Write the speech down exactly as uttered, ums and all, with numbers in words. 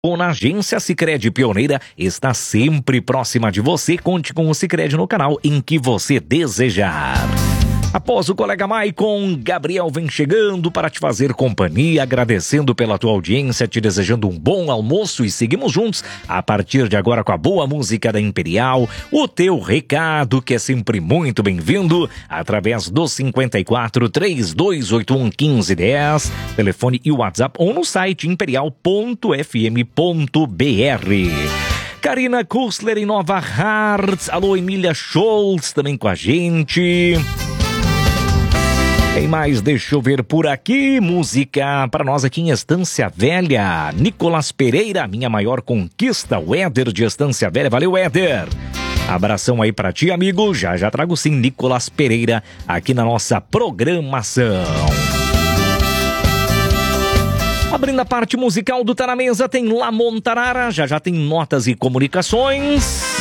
Na agência Sicredi Pioneira está sempre próxima de você. Conte com o Sicredi no canal em que você desejar. Após o colega Maicon, Gabriel vem chegando para te fazer companhia, agradecendo pela tua audiência, te desejando um bom almoço e seguimos juntos a partir de agora com a boa música da Imperial, o teu recado que é sempre muito bem-vindo através do cinquenta e quatro, três dois oito um, quinze dez, telefone e WhatsApp ou no site imperial ponto f m ponto b r. Karina Kussler em Nova Hartz, alô Emília Scholz também com a gente. Tem mais, deixa eu ver por aqui, música para nós aqui em Estância Velha, Nicolas Pereira, minha maior conquista, o Éder de Estância Velha, valeu Éder, abração aí pra ti amigo, já já trago sim Nicolas Pereira aqui na nossa programação. Abrindo a parte musical do Tá Na Mesa tem La Montanara, já já tem notas e comunicações.